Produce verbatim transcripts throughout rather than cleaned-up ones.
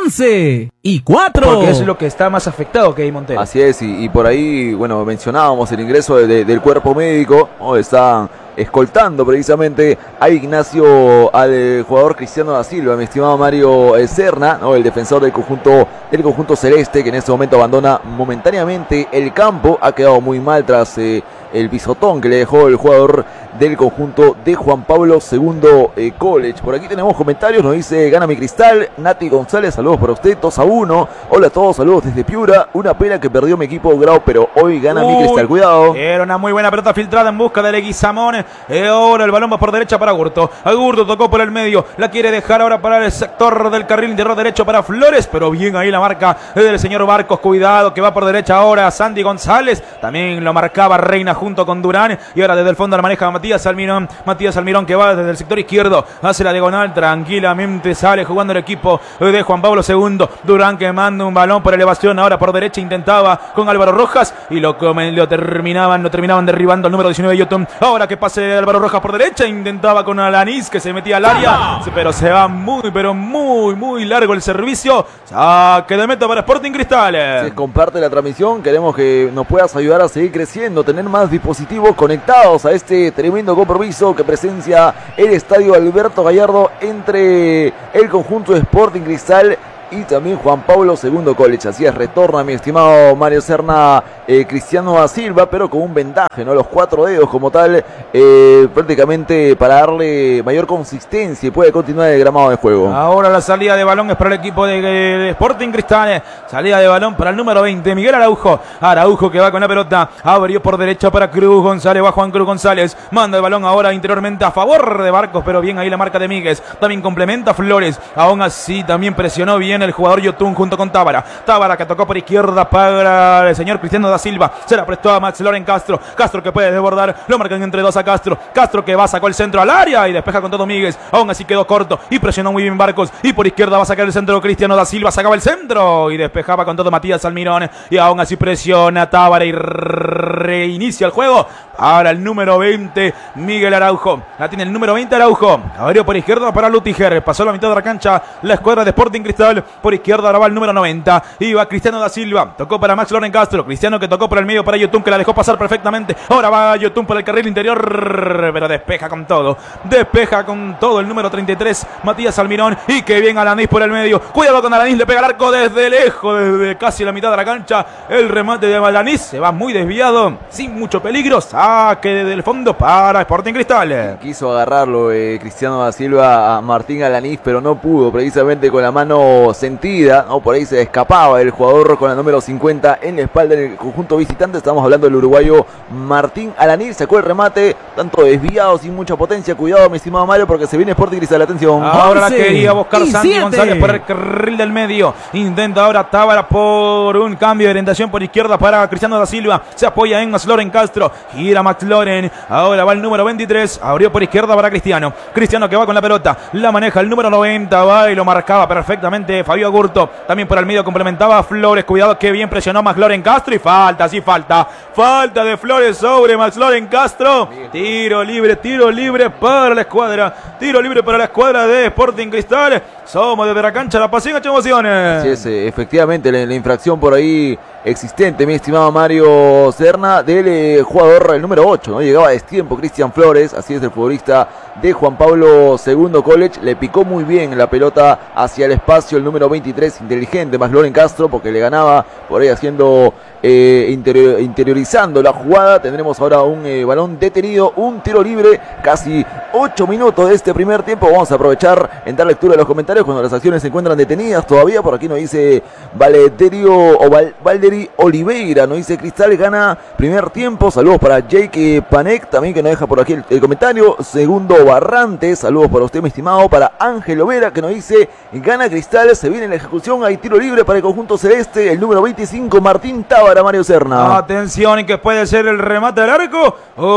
once y cuatro. Porque es lo que está más afectado que Montero. Así es, y, y por ahí, bueno, mencionábamos el ingreso de, de, del cuerpo médico, ¿no? Están escoltando precisamente a Ignacio, al eh, jugador Cristiano da Silva, mi estimado Mario eh, Serna, ¿no? El defensor del conjunto, del conjunto celeste, que en este momento abandona momentáneamente el campo. Ha quedado muy mal tras eh, el pisotón que le dejó el jugador del conjunto de Juan Pablo segundo eh, College. Por aquí tenemos comentarios, nos dice Gana mi Cristal, Nati González, saludos para usted, dos a uno. Hola a todos, saludos desde Piura. Una pena que perdió mi equipo Grau, pero hoy gana Uy, mi Cristal, cuidado. Era una muy buena pelota filtrada en busca de Leguizamón. Eh, ahora el balón va por derecha para Gurto. Gurto tocó por el medio, la quiere dejar ahora para el sector del carril interior derecho para Flores, pero bien ahí la marca del señor Barcos, cuidado que va por derecha ahora Sandy González. También lo marcaba Reina junto con Durán, y ahora desde el fondo la maneja Matías Almirón. Matías Almirón que va desde el sector izquierdo, hace la diagonal, tranquilamente sale jugando el equipo de Juan Pablo segundo. Durán que manda un balón por elevación, ahora por derecha intentaba con Álvaro Rojas y lo, lo terminaban lo terminaban derribando al número diecinueve Yotun. Ahora que pase Álvaro Rojas por derecha, intentaba con Alanis que se metía al área, pero se va muy pero muy muy largo el servicio. Saque de meta para Sporting Cristal. Se comparte la transmisión, queremos que nos puedas ayudar a seguir creciendo, tener más dispositivos conectados a este tremendo compromiso que presencia el estadio Alberto Gallardo entre el conjunto de Sporting Cristal y también Juan Pablo segundo College. Así es, retorna mi estimado Mario Serna, eh, Cristiano da Silva, pero con un vendaje, ¿no? Los cuatro dedos como tal, eh, prácticamente para darle mayor consistencia y puede continuar el gramado de juego. Ahora la salida de balón es para el equipo de, de Sporting Cristal. Salida de balón para el número veinte, Miguel Araujo. Araujo que va con la pelota, abrió por derecha para Cruz González, va Juan Cruz González, manda el balón ahora interiormente a favor de Barcos, pero bien ahí la marca de Míguez. También complementa Flores, aún así también presionó bien el jugador Yotun junto con Tábara. Tábara que tocó por izquierda para el señor Cristiano da Silva. Se la prestó a Max Loren Castro. Castro que puede desbordar. Lo marcan entre dos a Castro. Castro que va, sacó el centro al área y despeja con todo Míguez. Aún así quedó corto y presionó muy bien Barcos. Y por izquierda va a sacar el centro Cristiano da Silva. Sacaba el centro y despejaba con todo Matías Almirón. Y aún así presiona Tábara y reinicia el juego. Ahora el número veinte, Miguel Araujo. La tiene el número veinte Araujo. Abrió por izquierda para Lutiger. Pasó la mitad de la cancha la escuadra de Sporting Cristal. Por izquierda ahora va el número noventa. Iba Cristiano da Silva. Tocó para Max Loren Castro. Cristiano que tocó por el medio para Yotun, que la dejó pasar perfectamente. Ahora va Yotun por el carril interior, pero despeja con todo. Despeja con todo el número treinta y tres, Matías Almirón. Y que bien Alanis por el medio. Cuidado con Alanis, le pega el arco desde lejos, desde casi la mitad de la cancha. El remate de Alanis se va muy desviado, sin mucho peligro. Saque desde el fondo para Sporting Cristal. Quiso agarrarlo eh, Cristiano da Silva a Martín Alanis, pero no pudo, precisamente con la mano sentida, ¿no? Por ahí se escapaba el jugador con el número cincuenta en la espalda del conjunto visitante. Estamos hablando del uruguayo Martín Alanis. Sacó el remate, tanto desviado, sin mucha potencia. Cuidado, mi estimado Mario, porque se viene Sporting Cristal. Atención. Ahora la quería buscar Santi González por el carril del medio. Intenta ahora Tábara por un cambio de orientación por izquierda para Cristiano da Silva. Se apoya en Max Loren Castro. Gira Max Loren. Ahora va el número veintitrés. Abrió por izquierda para Cristiano. Cristiano que va con la pelota. La maneja el número noventa. Va y lo marcaba perfectamente Fabio Gurto. También por el medio complementaba Flores. Cuidado que bien presionó Max Loren Castro. Y falta, sí falta. Falta de Flores sobre Max Loren Castro. Tiro libre, tiro libre para la escuadra. Tiro libre para la escuadra de Sporting Cristal. Somos desde la cancha La Pasión hecho emociones. Sí, es, efectivamente, la, la infracción por ahí existente, mi estimado Mario Serna, del eh, jugador el número ocho, ¿no? Llegaba a destiempo Cristian Flores, así es, el futbolista de Juan Pablo segundo College. Le picó muy bien la pelota hacia el espacio el número veintitrés, inteligente, Max Loren Castro, porque le ganaba por ahí haciendo, eh, interior, interiorizando la jugada. Tendremos ahora un eh, balón detenido, un tiro libre, casi ocho minutos de este primer tiempo. Vamos a aprovechar en dar lectura de los comentarios cuando las acciones se encuentran detenidas todavía. Por aquí nos dice Valeterio o Val, Valderi Oliveira, nos dice Cristal gana primer tiempo. Saludos para Jake Panek, también que nos deja por aquí el, el comentario. Segundo Barrantes, saludos para usted, mi estimado. Para Ángel Overa, que nos dice gana Cristal, se viene la ejecución, hay tiro libre para el conjunto celeste, el número veinticinco, Martín Tábara, Mario Serna. Atención, que puede ser el remate al arco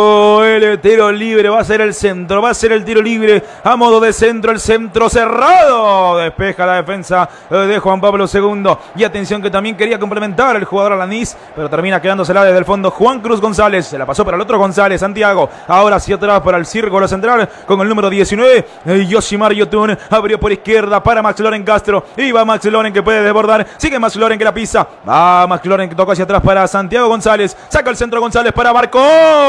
o el tiro libre, va a ser el centro, va a ser el tiro libre a modo de centro, el centro cerrado, despeja la defensa de Juan Pablo segundo. Y atención que también quería complementar el jugador Alanis, pero termina quedándosela desde el fondo Juan Cruz González, se la pasó para el otro González, Santiago, ahora hacia atrás para el círculo central con el número diecinueve, Yoshimar Yotun, abrió por izquierda para Max Loren Castro, Y va Max Loren que puede desbordar. Sigue Max Loren que la pisa. Va Max Loren que tocó hacia atrás para Santiago González. Saca el centro González para Barcos.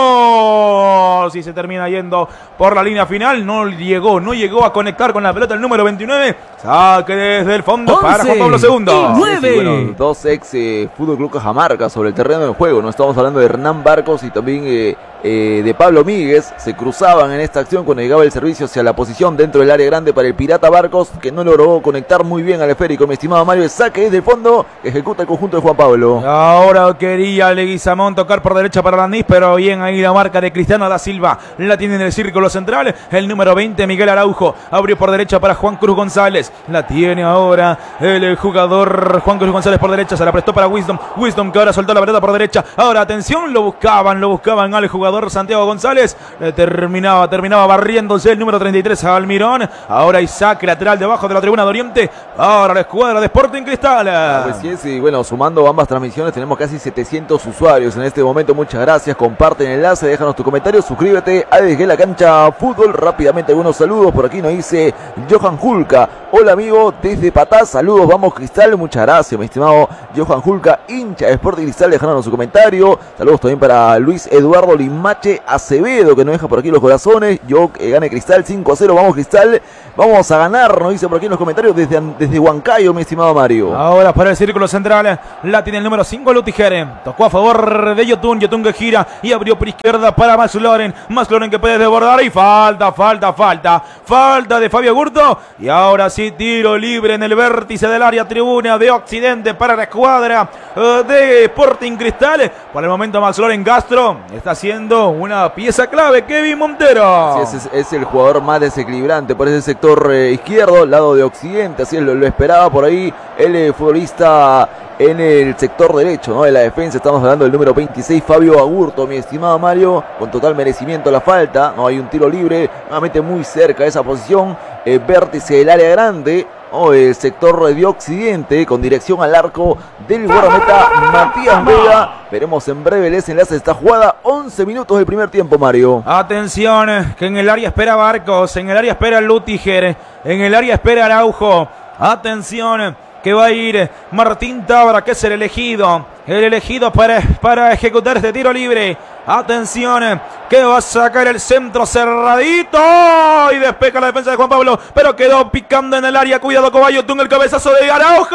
Y se termina yendo por la línea final. No llegó, no llegó a conectar con la pelota el número veintinueve. Saque desde el fondo para Juan Pablo segundo. Sí, sí, bueno, dos ex eh, Fútbol Club Cajamarca sobre el terreno del juego. No estamos hablando de Hernán Barcos y también eh, eh, de Pablo Míguez. Se cruzaban en esta acción cuando llegaba el servicio hacia la posición dentro del área grande para el Pirata Barcos, que no logró conectar muy bien al esférico. Mi estimado Mario, el saque desde el fondo, ejecuta el conjunto de Juan Pablo. Ahora quería Leguizamón tocar por derecha para Landís, pero bien ahí la marca de Cristiano da Silva. La tiene en el círculo central. El número veinte, Miguel Araujo. Abrió por derecha para Juan Cruz González. La tiene ahora el jugador Juan Cruz González por derecha. Se la prestó para Wisdom. Wisdom que ahora soltó la pelota por derecha. Ahora atención, lo buscaban, lo buscaban al jugador Santiago González. Eh, terminaba, terminaba barriéndose el número treinta y tres Almirón. Ahora Isaac, lateral debajo de la tribuna de Oriente. Ahora la escuadra de Sporting Cristal. Ah, pues sí, es, y bueno, sumando ambas transmisiones tenemos casi setecientos usuarios en este momento. Muchas gracias, comparten el enlace, déjanos tu comentario, suscríbete a Desde la Cancha Fútbol. Rápidamente algunos saludos, por aquí nos dice Johan Julka. Hola amigo, desde Patás, saludos, vamos Cristal, muchas gracias mi estimado Johan Julka, hincha de Sporting Cristal, dejándonos su comentario. Saludos también para Luis Eduardo Limache Acevedo, que nos deja por aquí los corazones. Yo eh, gane Cristal cinco a cero, vamos Cristal, vamos a ganar, nos dice por aquí en los comentarios desde, desde Huancayo, mi estimado Mario. Ahora para el círculo central, la tiene el número cinco Lutijere, tocó a favor de Yotun, Yotun que gira y abrió por izquierda para Max Loren, Max Loren que puede desbordar y falta, falta, falta, falta de Fabio Gurto. Y ahora sí, tiro libre en el vértice del área tribuna de Occidente para la escuadra uh, de Sporting Cristal. Por el momento Max Loren Castro está haciendo una pieza clave, Kevin Montero. Sí, es, es el jugador más desequilibrante por ese sector eh, izquierdo, lado de Occidente, así lo, lo esperaba por ahí el eh, futbolista en el sector derecho, ¿no? De la defensa. Estamos hablando del número veintiséis, Fabio Agurto, mi estimado Mario, con total merecimiento la falta, no hay un tiro libre, nuevamente muy cerca de esa posición, eh, vértice del área grande, ¿no? El sector de Occidente, con dirección al arco del guardameta Matías Vega. Veremos en breve el desenlace de esta jugada. once minutos del primer tiempo, Mario. Atención, que en el área espera Barcos, en el área espera Lutiger, en el área espera Araujo. Atención, que va a ir Martín Tábara, que es el elegido, el elegido para, para ejecutar este tiro libre. Atención, que va a sacar el centro cerradito y despeja la defensa de Juan Pablo, pero quedó picando en el área. Cuidado, Cobayotún, el cabezazo de Araujo.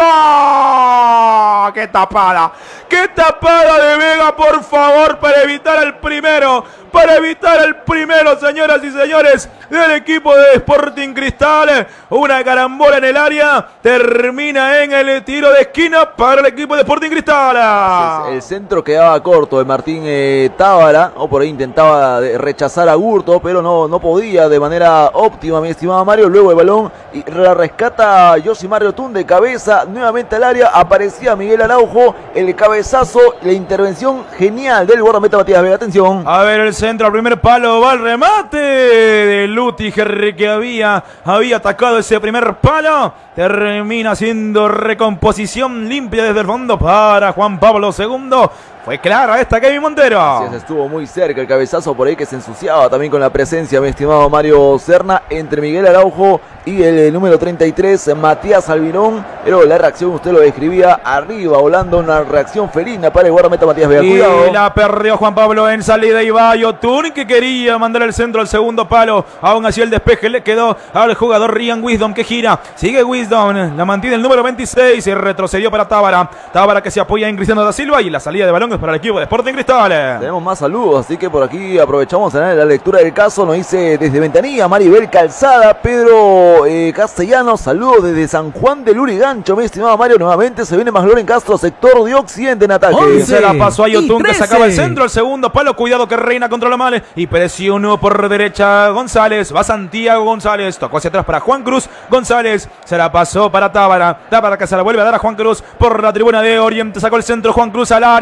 ¡Qué tapada! ¡Qué tapada de Vega, por favor, para evitar el primero! Para evitar el primero, señoras y señores, del equipo de Sporting Cristal. Una carambola en el área. Termina en el tiro de esquina para el equipo de Sporting Cristal. El centro quedaba corto de Martín eh, Tábara. O por ahí intentaba rechazar a Gurto, pero no, no podía de manera óptima, mi estimado Mario. Luego el balón y la rescata Josimar Yotun de cabeza. Nuevamente al área. Aparecía Miguel Araujo. El cabezazo, la intervención genial del guardameta Matías Vega. Atención. A ver el centro al primer palo, va el remate de Lutiger, que había, había atacado ese primer palo. Termina siendo recomposición limpia desde el fondo para Juan Pablo segundo. Fue clara esta, Kevin Montero. Así es, estuvo muy cerca el cabezazo por ahí, que se ensuciaba también con la presencia, mi estimado Mario Serna, entre Miguel Araujo y el, el número treinta y tres, Matías Almirón. Pero la reacción, usted lo describía, arriba volando, una reacción felina para el guardameta Matías Vega. Y Cuidado. la perdió Juan Pablo en salida y va Yotun, que quería mandar el centro al segundo palo. Aún así el despeje le quedó al jugador Ryan Wisdom, que gira. Sigue Wisdom, la mantiene el número veintiséis y retrocedió para Tábara. Tábara que se apoya en Cristiano da Silva y la salida de balón para el equipo de Sporting Cristal. Tenemos más saludos, así que por aquí aprovechamos en la lectura del caso. Nos dice desde Ventanilla Maribel Calzada, Pedro eh, Castellanos, saludos desde San Juan del Urigancho, mi estimado Mario. Nuevamente se viene Max Loren Castro, sector de Occidente en ataque. once, se la pasó a Yotun, que sacaba el centro, el segundo palo. Cuidado, que Reina contra la male y presionó por derecha González. Va Santiago González, tocó hacia atrás para Juan Cruz González, se la pasó para Tábara. Tábara que se la vuelve a dar a Juan Cruz por la tribuna de Oriente. Sacó el centro Juan Cruz al área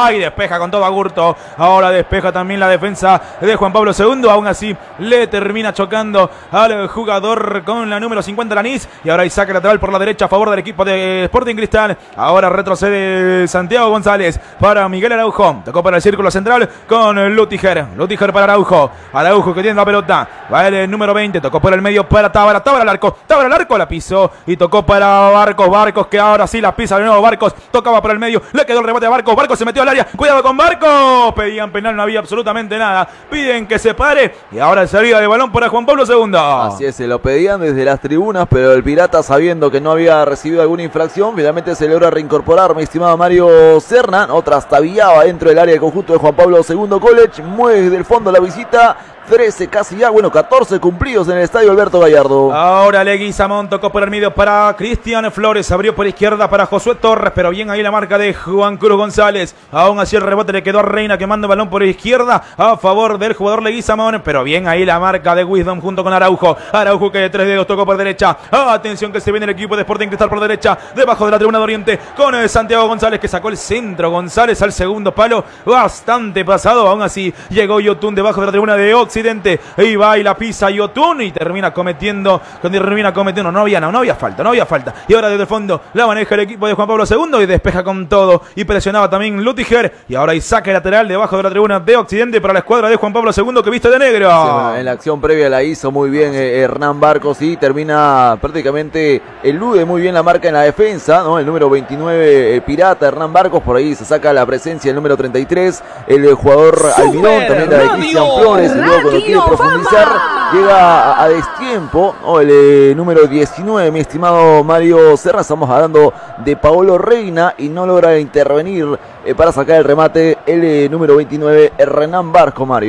va y despeja con todo Agurto. Ahora despeja también la defensa de Juan Pablo segundo. Aún así le termina chocando al jugador con la número cincuenta, Lanís. Y ahora hay saque lateral por la derecha a favor del equipo de Sporting Cristal. Ahora retrocede Santiago González para Miguel Araujo. Tocó para el círculo central con Lutiger. Lutiger para Araujo. Araujo que tiene la pelota. Va el número veinte. Tocó por el medio para Tábara. Tábara al arco. Tábara al arco. La pisó. Y tocó para Barcos. Barcos que ahora sí la pisa de nuevo. Barcos tocaba por el medio. Le quedó el rebote a Barcos. Barcos se metió al área. Cuidado con Barcos. Pedían penal. No había absolutamente nada. Piden que se pare. Y ahora salida de balón para Juan Pablo segundo. Así es, se lo pedían desde las tribunas, pero el Pirata, sabiendo que no había recibido alguna infracción, finalmente se logra reincorporar, mi estimado Mario Serna. Otra trastabillaba dentro del área de conjunto de Juan Pablo segundo College. Mueve desde el fondo la visita. trece casi ya, bueno, catorce cumplidos en el estadio Alberto Gallardo. Ahora Leguizamón tocó por el medio para Cristian Flores, abrió por izquierda para Josué Torres, pero bien ahí la marca de Juan Cruz González. Aún así el rebote le quedó a Reina, que manda el balón por izquierda a favor del jugador Leguizamón, pero bien ahí la marca de Wisdom junto con Araujo. Araujo que de tres dedos tocó por derecha. Atención que se viene el equipo de Sporting Cristal por derecha, debajo de la tribuna de Oriente, con el Santiago González que sacó el centro. González al segundo palo, bastante pasado. Aún así llegó Yotun debajo de la tribuna de Occidente. Ahí va y la pisa Yotun y termina cometiendo, termina cometiendo, no había, no, no había falta, no había falta. Y ahora desde el fondo la maneja el equipo de Juan Pablo segundo y despeja con todo. Y presionaba también Lutiger. Y ahora hay saque lateral debajo de la tribuna de Occidente para la escuadra de Juan Pablo segundo que viste de negro. Sí, bueno, en la acción previa la hizo muy bien eh, Hernán Barcos y termina prácticamente, elude muy bien la marca en la defensa, ¿no? El número veintinueve, el Pirata, Hernán Barcos, por ahí se saca la presencia el número treinta y tres, el jugador Almirón, también la de Cristian Flores, y luego cuando quiere profundizar, llega a, a destiempo, ¿no? El eh, número diecinueve, mi estimado Mario Serra, estamos hablando de Paolo Reina y no logra intervenir eh, para sacar el remate el eh, número veintinueve, Hernán Barcos, Mario.